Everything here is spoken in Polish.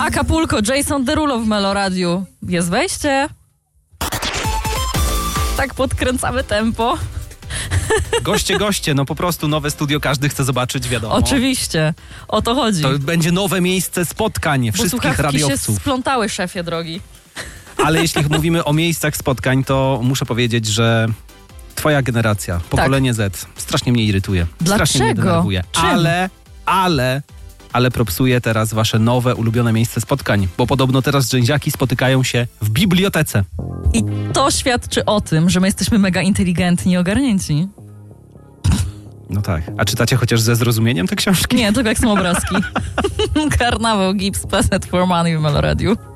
Acapulco, Jason Derulo w Meloradiu. Jest wejście. Tak podkręcamy tempo. Goście, no po prostu nowe studio każdy chce zobaczyć, wiadomo. Oczywiście, o to chodzi. To będzie nowe miejsce spotkań wszystkich radiowców. Się splątały, szefie drogi. Ale jeśli mówimy o miejscach spotkań, to muszę powiedzieć, że twoja generacja, pokolenie Z, strasznie mnie irytuje. Dlaczego? Strasznie mnie denerwuje. Ale propsuje teraz wasze nowe, ulubione miejsce spotkań, bo podobno teraz dżęziaki spotykają się w bibliotece. I to świadczy o tym, że my jesteśmy mega inteligentni i ogarnięci. No tak. A czytacie chociaż ze zrozumieniem te książki? Nie, tylko jak są obrazki. Karnawał, Gibbs, Peset for Money w Meloradiu.